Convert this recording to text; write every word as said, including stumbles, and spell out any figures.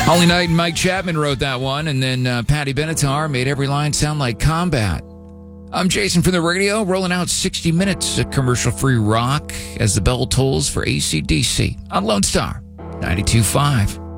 Holly Knight and Mike Chapman wrote that one, and then uh, Patty Benatar made every line sound like combat. I'm Jason from the radio, rolling out sixty minutes of commercial-free rock as the bell tolls for A C D C on Lone Star ninety-two point five.